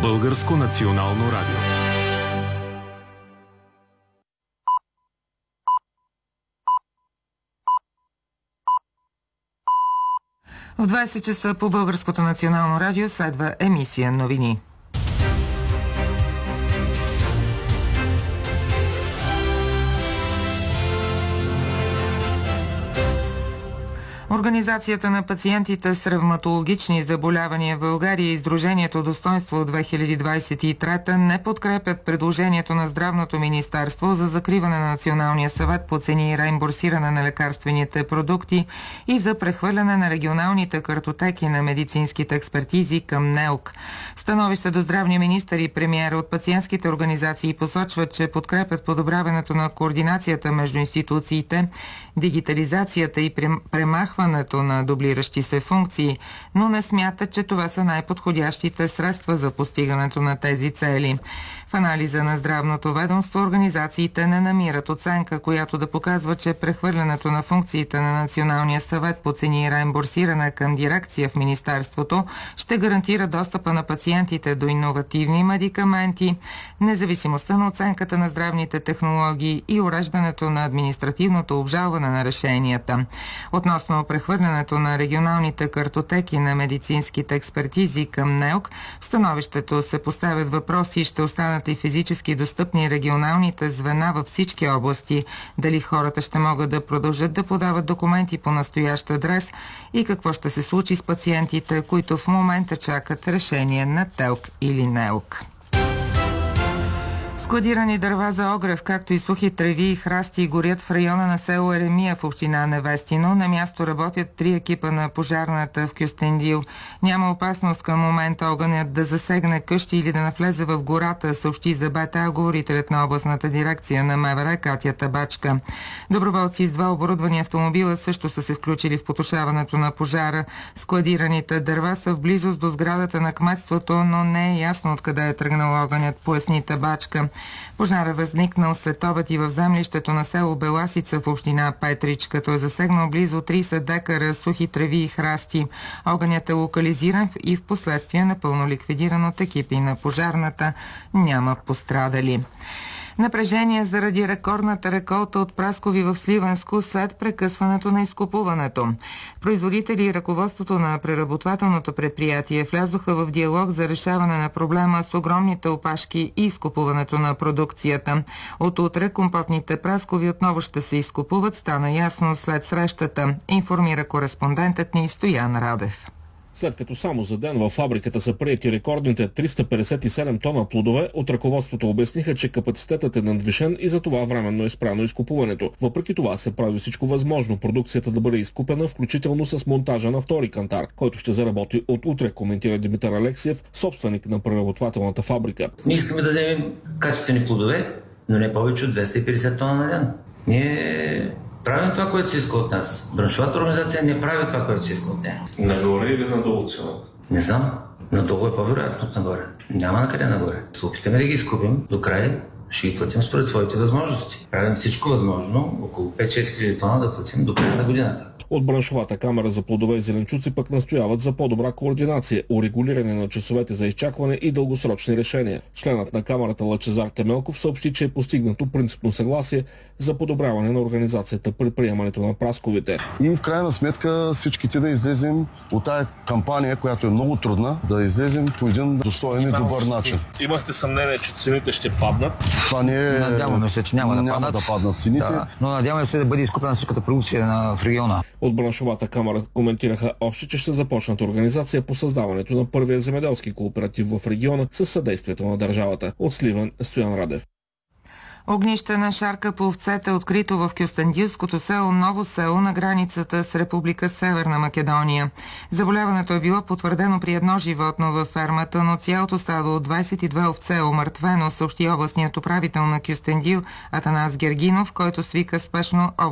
Българско национално радио. В 20 часа по Българското национално радио следва емисия новини. Организацията на пациентите с ревматологични заболявания в България и Сдружението Достойнство от 2023 не подкрепят предложението на Здравното министерство за закриване на Националния съвет по цени и реимбурсиране на лекарствените продукти и за прехвърляне на регионалните картотеки на медицинските експертизи към НЕЛК. Становище до здравния министър и премиера от пациентските организации посочват, че подкрепят подобряването на координацията между институциите, дигитализацията и премахването на дублиращи се функции, но не смятат, че това са най-подходящите средства за постигането на тези цели. В анализа на здравното ведомство организациите не намират оценка, която да показва, че прехвърлянето на функциите на Националния съвет по цени и реимбурсиране към дирекция в Министерството ще гарантира достъпа на пациентите до иновативни медикаменти, независимостта на оценката на здравните технологии и уреждането на административното обжалване на решенията. Относно прехвърлянето на регионалните картотеки на медицинските експертизи към НЕЛК, в становището се поставят въпроси и ще останат и физически достъпни регионалните звена във всички области, дали хората ще могат да продължат да подават документи по настоящ адрес и какво ще се случи с пациентите, които в момента чакат решение на ТЕЛК или НЕЛК. Складирани дърва за огрев, както и сухи треви и храсти горят в района на село Еремия в община Невестино. На място работят 3 екипа на пожарната в Кюстендил. Няма опасност към момента огънят да засегне къщи или да навлезе в гората, съобщи за БТА говорителят на областната дирекция на МВР Катя Табачка. Доброволци с 2 оборудвани автомобила също са се включили в потушаването на пожара. Складираните дърва са в близост до сградата на кметството, но не е ясно откъде е тръгнал огънят, поясни Табачка. Пожарът възникнал след обед и в землището на село Беласица в община Петрич, като е засегнал близо 30 декара сухи треви и храсти. Огънят е локализиран и в последствие напълно ликвидиран от екипи на пожарната. Няма пострадали. Напрежение заради рекордната реколта от праскови в Сливенско след прекъсването на изкупуването. Производители и ръководството на преработвателното предприятие влязоха в диалог за решаване на проблема с огромните опашки и изкупуването на продукцията. От утре компотните праскови отново ще се изкупуват, стана ясно след срещата, информира кореспондентът ни Стоян Радев. След като само за ден във фабриката са приети рекордните 357 тона плодове, от ръководството обясниха, че капацитетът е надвишен и за това временно е спряно изкупуването. Въпреки това се прави всичко възможно продукцията да бъде изкупена, включително с монтажа на втори кантар, който ще заработи от утре, коментира Димитър Алексиев, собственик на преработвателната фабрика. Ние искаме да вземем качествени плодове, но не повече от 250 тона на ден. Ние правим това, което се иска от нас. Браншовата организация не прави това, което се иска от нея. Нагоре или надолу цената? Не знам. Надолу е по-вероятно от нагоре. Няма на къде нагоре. Се опитаме да ги изкупим до край. Ще ги платим според своите възможности. Правим всичко възможно, около 5-6 хиляди тона да платим до края на годината. От браншовата камера за плодове и зеленчуци пък настояват за по-добра координация, урегулиране на часовете за изчакване и дългосрочни решения. Членът на камерата Лъчезар Темелков съобщи, че е постигнато принципно съгласие за подобряване на организацията при приемането на прасковите. И в крайна сметка всичките да излезем от тая кампания, която е много трудна, да излезем по един достоен и добър начин. Имахте съмнение, че цените ще паднат? Това не е... Надяваме се, че няма да паднат цените. Да, но надяваме се да бъде изкупена всичката продукция в региона. От браншовата камера коментираха още, че ще започнат организация по създаването на първия земеделски кооператив в региона със съдействието на държавата. От Сливен, Стоян Радев. Огнище на шарка по овцете открито в Кюстендилското село Ново село на границата с Република Северна Македония. Заболяването е било потвърдено при едно животно във фермата, но цялото стадо от 22 овце е умъртвено, съобщи областният управител на Кюстендил Атанас Гергинов, който свика спешно